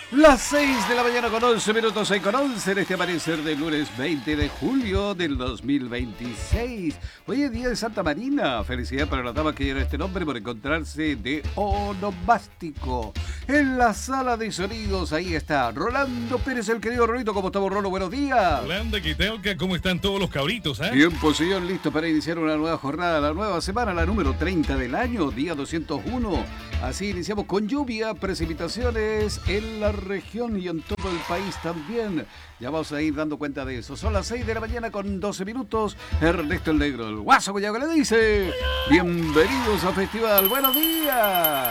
Las 6 de la mañana con 11 minutos, 6 con 11 en este amanecer del lunes 20 de julio del 2026. Hoy es día de Santa Marina. Felicidad para la dama que lleva este nombre por encontrarse de onomástico. En la sala de sonidos, ahí está Rolando Pérez, el querido Rolito. ¿Cómo estamos, Rolo? Buenos días. Rolando, ¿qué tal? ¿Cómo están todos los cabritos? Bien, pues señor, listo para iniciar una nueva jornada, la nueva semana, la número 30 del año, día 201. Así iniciamos con lluvia, precipitaciones en la región y en todo el país también. Ya vamos a ir dando cuenta de eso. Son las 6 de la mañana con 12 minutos. Ernesto el Negro, el Guaso Cuyago le dice: bienvenidos al festival. ¡Buenos días!